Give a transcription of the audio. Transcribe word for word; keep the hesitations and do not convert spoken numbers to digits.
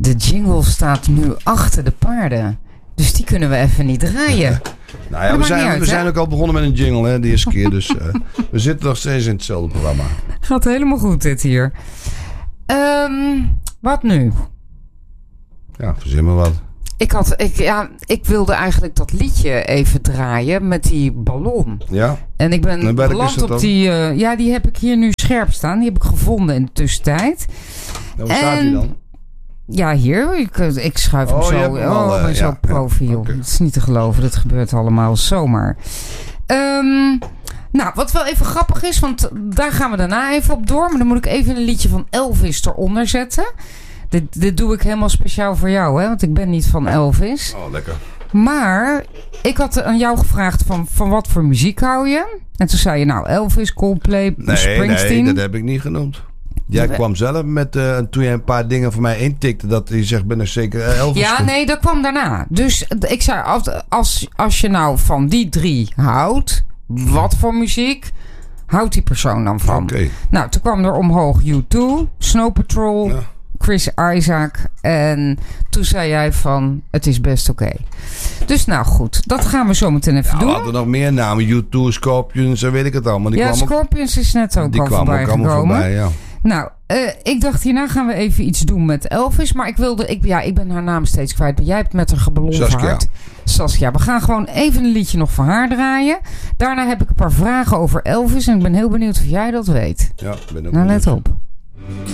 de jingle staat nu achter de paarden. Dus die kunnen we even niet draaien. Nou ja, we zijn, uit, we zijn ook al begonnen met een jingle, hè, de eerste keer. Dus uh, we zitten nog steeds in hetzelfde programma. Gaat helemaal goed, dit hier. Um, wat nu? Ja, verzin maar wat. Ik, had, ik, ja, ik wilde eigenlijk dat liedje even draaien met die ballon. Ja. En ik ben beland op die... Uh, ja, die heb ik hier nu scherp staan. Die heb ik gevonden in de tussentijd. Ja, waar staat die dan? Ja, hier. Ik, ik schuif hem oh, zo. Hem oh, al, uh, bij zo'n ja, profiel. Ja, okay. Het is niet te geloven. Dat gebeurt allemaal zomaar. Um, nou, wat wel even grappig is. Want daar gaan we daarna even op door. Maar dan moet ik even een liedje van Elvis eronder zetten. Dit, dit doe ik helemaal speciaal voor jou, hè? Want ik ben niet van Elvis. Oh, lekker. Maar ik had aan jou gevraagd van, van wat voor muziek hou je? En toen zei je nou Elvis, Coldplay, nee, Springsteen. Nee, dat heb ik niet genoemd. Jij ja, kwam zelf met, uh, toen je een paar dingen voor mij intikte, dat je zegt, ben ik zeker Elvis. Ja, nee, dat kwam daarna. Dus ik zei, als, als, als je nou van die drie houdt, wat voor muziek houdt die persoon dan van? Okay. Nou, toen kwam er omhoog U twee, Snow Patrol, ja. Chris Isaac. En toen zei jij van, het is best oké. Okay. Dus nou goed, dat gaan we zo meteen even ja, doen. We hadden nog meer namen. U twee, Scorpions, weet ik het allemaal. Die ja, Scorpions ook, is net ook die al kwam voorbij ook gekomen. Voorbij, ja. Nou, uh, ik dacht hierna gaan we even iets doen met Elvis. Maar ik wilde, ik, ja, ik ben haar naam steeds kwijt. Maar jij hebt met haar geballon verhard. Saskia. We gaan gewoon even een liedje nog van haar draaien. Daarna heb ik een paar vragen over Elvis. En ik ben heel benieuwd of jij dat weet. Ja, ben ook nou, benieuwd. let op.